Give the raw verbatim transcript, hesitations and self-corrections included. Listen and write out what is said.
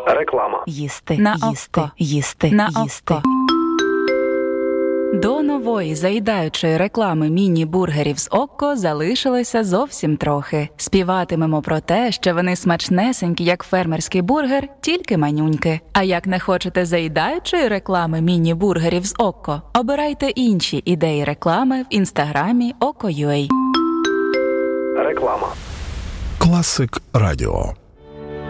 Реклама. Їсти, На їсти, око. їсти, На їсти. око. До нової заїдаючої реклами міні-бургерів з Окко залишилося зовсім трохи. Співатимемо про те, що вони смачнесенькі, як фермерський бургер, тільки манюньки. А як не хочете заїдаючої реклами міні-бургерів з Окко, обирайте інші ідеї реклами в інстаграмі Окко.ua. Реклама. Класик Радіо.